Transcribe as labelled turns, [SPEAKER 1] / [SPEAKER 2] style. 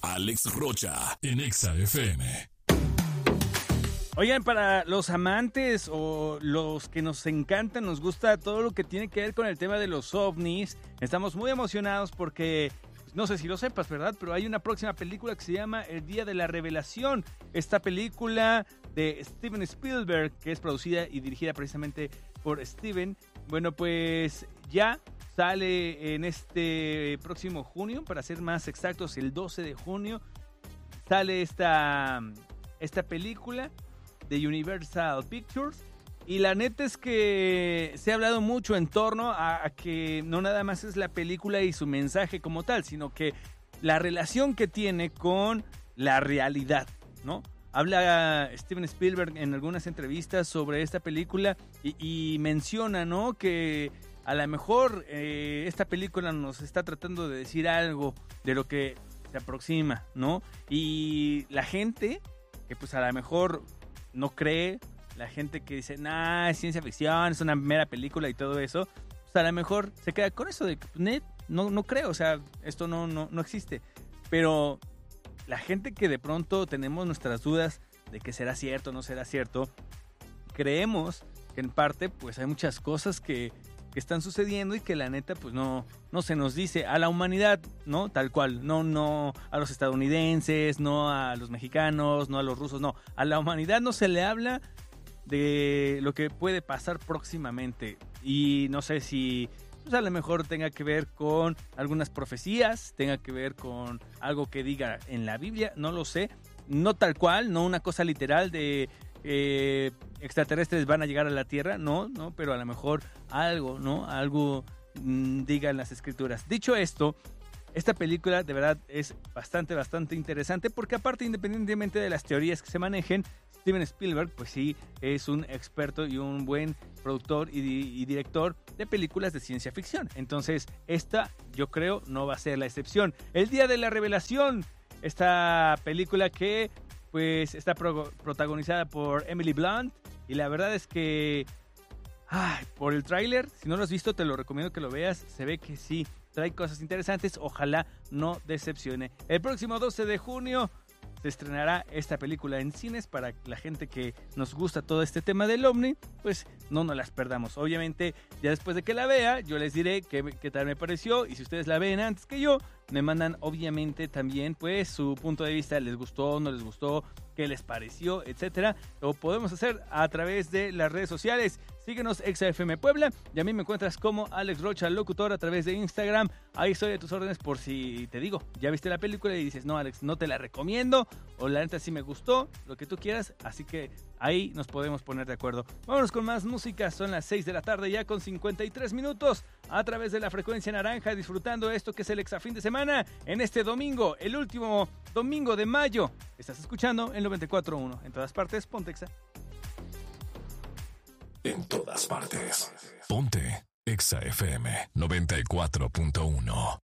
[SPEAKER 1] Alex Rocha en Exa FM.
[SPEAKER 2] Oigan, para los amantes o los que nos encantan, nos gusta todo lo que tiene que ver con el tema de los ovnis, estamos muy emocionados porque, no sé si lo sepas, ¿verdad? Pero hay una próxima película que se llama El Día de la Revelación. Esta película de Steven Spielberg, que es producida y dirigida precisamente por Steven, bueno, pues ya sale en este próximo junio, para ser más exactos, el 12 de junio, sale esta película de Universal Pictures. Y la neta es que se ha hablado mucho en torno a que no nada más es la película y su mensaje como tal, sino que la relación que tiene con la realidad, ¿no? Habla Steven Spielberg en algunas entrevistas sobre esta película y menciona, ¿no?, que a lo mejor esta película nos está tratando de decir algo de lo que se aproxima, ¿no? Y la gente que pues a lo mejor no cree, la gente que dice, nah, es ciencia ficción, es una mera película y todo eso, pues a lo mejor se queda con eso de que no creo, o sea, esto no existe. Pero la gente que de pronto tenemos nuestras dudas de que será cierto o no será cierto, creemos que en parte pues hay muchas cosas que están sucediendo y que la neta pues no se nos dice a la humanidad, ¿no? Tal cual, no a los estadounidenses, no a los mexicanos, no a los rusos, no. A la humanidad no se le habla de lo que puede pasar próximamente. Y no sé si pues a lo mejor tenga que ver con algunas profecías, tenga que ver con algo que diga en la Biblia, no lo sé. No tal cual, no una cosa literal de extraterrestres van a llegar a la Tierra, no, pero a lo mejor algo, ¿no? Algo diga en las escrituras. Dicho esto, esta película de verdad es bastante interesante porque aparte, independientemente de las teorías que se manejen, Steven Spielberg pues sí es un experto y un buen productor y director de películas de ciencia ficción. Entonces esta yo creo no va a ser la excepción. El Día de la Revelación, esta película que pues está protagonizada por Emily Blunt y la verdad es que por el tráiler, si no lo has visto te lo recomiendo que lo veas, se ve que sí trae cosas interesantes, ojalá no decepcione. El próximo 12 de junio se estrenará esta película en cines para la gente que nos gusta todo este tema del ovni, pues no nos las perdamos. Obviamente, ya después de que la vea, yo les diré qué tal me pareció y si ustedes la ven antes que yo, me mandan obviamente también pues su punto de vista, les gustó, no les gustó, qué les pareció, etcétera. Lo podemos hacer a través de las redes sociales. Síguenos Exa FM Puebla y a mí me encuentras como Alex Rocha Locutor a través de Instagram. Ahí estoy a tus órdenes por si te digo, ya viste la película y dices, no Alex, no te la recomiendo o la neta sí me gustó, lo que tú quieras, así que ahí nos podemos poner de acuerdo. Vámonos con más música, son las 6 de la tarde ya con 53 minutos a través de la frecuencia naranja, disfrutando esto que es el Exa Fin de Semana en este domingo, el último domingo de mayo. Estás escuchando el 94.1, en todas partes, ponte Exa.
[SPEAKER 1] En todas partes, ponte Exa FM 94.1.